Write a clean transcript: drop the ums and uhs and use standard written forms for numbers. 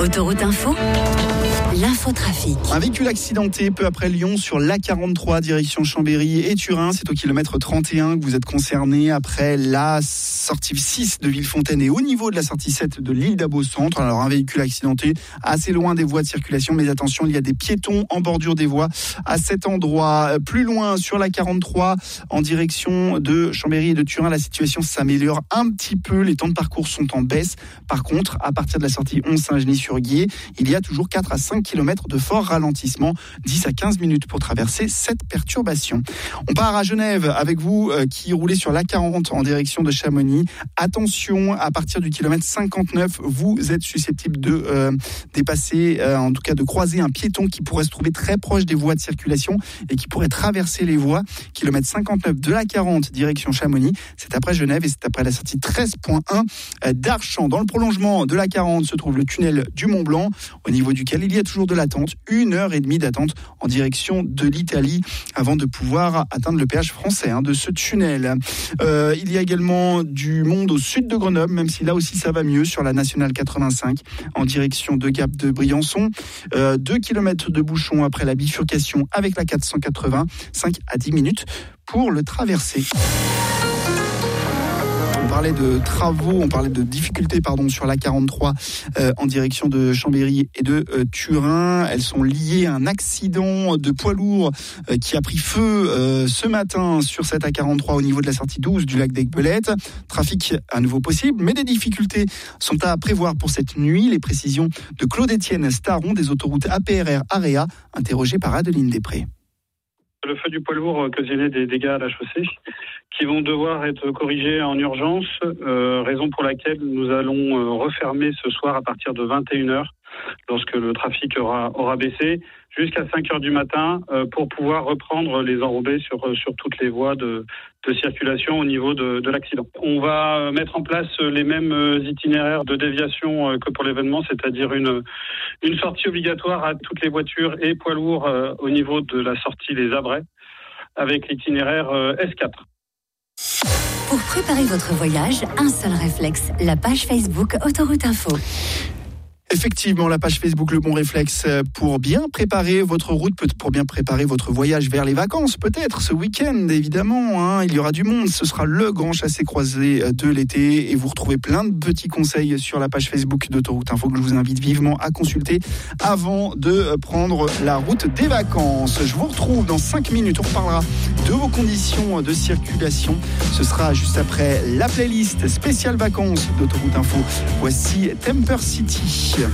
Autoroute Info, l'infotrafic. Un véhicule accidenté peu après Lyon sur l'A43 direction Chambéry et Turin. C'est au kilomètre 31 que vous êtes concerné après la sortie 6 de Villefontaine et au niveau de la sortie 7 de l'île d'Abo Centre. Alors un véhicule accidenté assez loin des voies de circulation, mais attention, il y a des piétons en bordure des voies à cet endroit. Plus loin sur l'A43 en direction de Chambéry et de Turin, la situation s'améliore un petit peu. Les temps de parcours sont en baisse. Par contre, à partir de la sortie 11 Saint-Genis-sur-Guiers, il y a toujours 4 à 5 km de fort ralentissement, 10 à 15 minutes pour traverser cette perturbation. On part à Genève avec vous qui roulez sur l'A40 en direction de Chamonix. Attention, à partir du kilomètre 59, vous êtes susceptible de dépasser, en tout cas de croiser un piéton qui pourrait se trouver très proche des voies de circulation et qui pourrait traverser les voies. Kilomètre 59 de l'A40 direction Chamonix, c'est après Genève et c'est après la sortie 13.1 d'Archamps. Dans le prolongement de l'A40 se trouve le tunnel du Mont-Blanc, au niveau duquel il y a toujours de l'attente, 1h30 d'attente en direction de l'Italie avant de pouvoir atteindre le péage français de ce tunnel. Il y a également du monde au sud de Grenoble, même si là aussi ça va mieux sur la nationale 85 en direction de Gap de Briançon. 2 km de bouchon après la bifurcation avec la 480, 5 à 10 minutes pour le traverser. On parlait de travaux, on parlait de difficultés sur la 43 en direction de Chambéry et de Turin. Elles sont liées à un accident de poids lourd qui a pris feu ce matin sur cette A43 au niveau de la sortie 12 du lac d'Aiguebelette. Trafic à nouveau possible, mais des difficultés sont à prévoir pour cette nuit. Les précisions de Claude-Étienne Staron des autoroutes APRR AREA, interrogé par Adeline Després. Le feu du poids lourd occasionnait des dégâts à la chaussée qui vont devoir être corrigés en urgence, raison pour laquelle nous allons refermer ce soir à partir de 21h lorsque le trafic aura baissé jusqu'à 5h du matin pour pouvoir reprendre les enrobés sur toutes les voies de circulation au niveau de l'accident. On va mettre en place les mêmes itinéraires de déviation que pour l'événement, c'est-à-dire une sortie obligatoire à toutes les voitures et poids lourds au niveau de la sortie des Abrais avec l'itinéraire S4. Pour préparer votre voyage, un seul réflexe, la page Facebook Autoroute Info. Effectivement, la page Facebook Le Bon Réflexe pour bien préparer votre route, pour bien préparer votre voyage vers les vacances, peut-être ce week-end, évidemment. Il y aura du monde, ce sera le grand chassé-croisé de l'été et vous retrouvez plein de petits conseils sur la page Facebook d'Autoroute Info que je vous invite vivement à consulter avant de prendre la route des vacances. Je vous retrouve dans 5 minutes, on reparlera de vos conditions de circulation. Ce sera juste après la playlist spéciale vacances d'Autoroute Info. Voici Temper City.